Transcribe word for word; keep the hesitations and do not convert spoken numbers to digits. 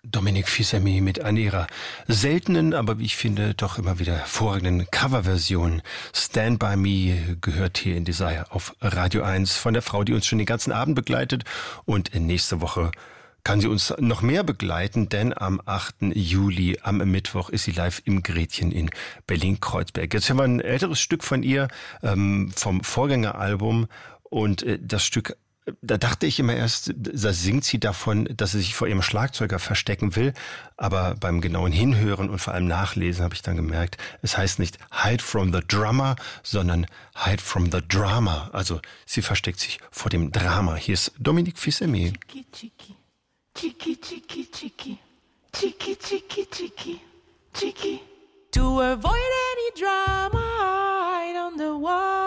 Dominique Fils-Aimé mit einer ihrer seltenen, aber wie ich finde, doch immer wieder hervorragenden Coverversion. Stand By Me gehört hier in Desire auf Radio eins von der Frau, die uns schon den ganzen Abend begleitet. Und nächste Woche kann sie uns noch mehr begleiten, denn am achten Juli, am Mittwoch, ist sie live im Gretchen in Berlin-Kreuzberg. Jetzt haben wir ein älteres Stück von ihr ähm, vom Vorgängeralbum und äh, das Stück, da dachte ich immer erst, da singt sie davon, dass sie sich vor ihrem Schlagzeuger verstecken will. Aber beim genauen Hinhören und vor allem Nachlesen habe ich dann gemerkt, es heißt nicht Hide from the Drummer, sondern Hide from the Drama. Also sie versteckt sich vor dem Drama. Hier ist Dominique Fils-Aimé. Chicky, chicky, chicky, chicky, chicky, chicky, chicky, chicky, chicky. To avoid any drama, hide on the wall.